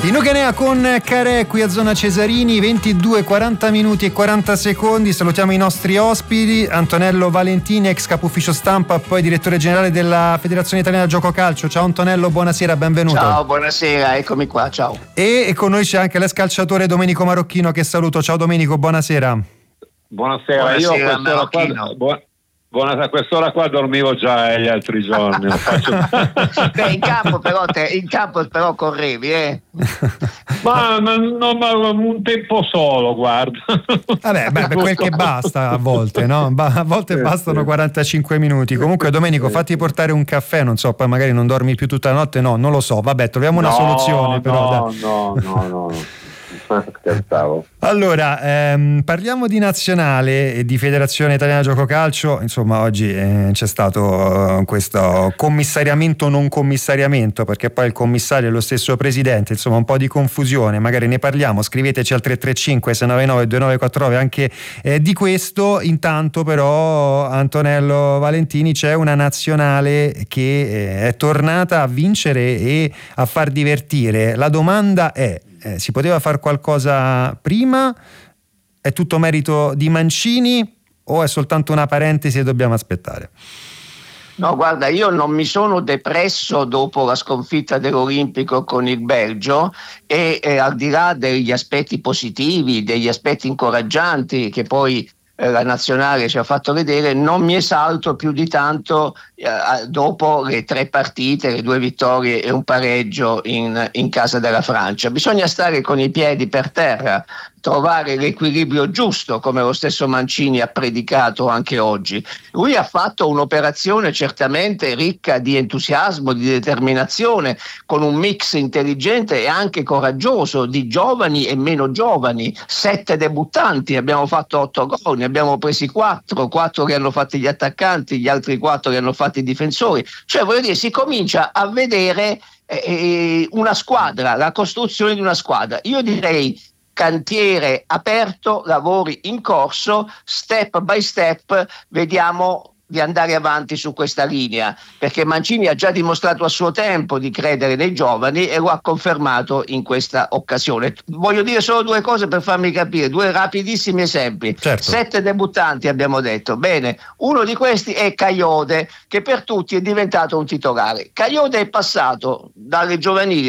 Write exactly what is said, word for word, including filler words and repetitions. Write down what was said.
Inukenea con Carè qui a Zona Cesarini, ventidue quaranta minuti e quaranta secondi. Salutiamo i nostri ospiti: Antonello Valentini, ex capo ufficio stampa, poi direttore generale della Federazione Italiana Gioco Calcio. Ciao Antonello, buonasera, benvenuto. Ciao, buonasera, eccomi qua, ciao. E, e con noi c'è anche l'ex calciatore Domenico Marocchino, che saluto. Ciao Domenico, buonasera. Buonasera, buonasera io a quest'ora qua, bu- buonasera, a quest'ora qua dormivo già gli altri giorni. Faccio... Beh, in campo però te, in campo però correvi, eh? ma, ma, no, ma un tempo solo, guarda. Vabbè, beh, per quel che basta a volte, no? A volte sì, bastano sì. quarantacinque minuti. Comunque Domenico, sì, fatti sì. portare un caffè, non so, poi magari non dormi più tutta la notte, no, non lo so. Vabbè, troviamo una no, soluzione però. No, dai. no, no, no. Scherzavo. Allora, ehm, parliamo di nazionale e di Federazione Italiana Gioco Calcio. Insomma, oggi eh, c'è stato eh, questo commissariamento non commissariamento, perché poi il commissario è lo stesso presidente, insomma un po' di confusione, magari ne parliamo. Scriveteci al tre tre cinque sei nove nove due nove quattro nove anche eh, di questo. Intanto però, Antonello Valentini, c'è una nazionale che eh, è tornata a vincere e a far divertire. La domanda è: Eh, si poteva fare qualcosa prima? È tutto merito di Mancini o è soltanto una parentesi e dobbiamo aspettare? No, guarda, io non mi sono depresso dopo la sconfitta dell'Olimpico con il Belgio e eh, al di là degli aspetti positivi, degli aspetti incoraggianti che poi la nazionale ci ha fatto vedere, non mi esalto più di tanto eh, dopo le tre partite, le due vittorie e un pareggio in, in casa della Francia. Bisogna stare con i piedi per terra, trovare l'equilibrio giusto, come lo stesso Mancini ha predicato anche oggi. Lui ha fatto un'operazione certamente ricca di entusiasmo, di determinazione, con un mix intelligente e anche coraggioso di giovani e meno giovani. Sette debuttanti, abbiamo fatto otto gol, ne abbiamo presi quattro, quattro che hanno fatto gli attaccanti, gli altri quattro che hanno fatto i difensori. Cioè, voglio dire, si comincia a vedere eh, una squadra, la costruzione di una squadra. Io direi cantiere aperto, lavori in corso, step by step, vediamo di andare avanti su questa linea, perché Mancini ha già dimostrato a suo tempo di credere nei giovani e lo ha confermato in questa occasione. Voglio dire solo due cose per farmi capire, due rapidissimi esempi. Certo. Sette debuttanti abbiamo detto, bene, uno di questi è Kayode, che per tutti è diventato un titolare. Kayode è passato dalle giovanili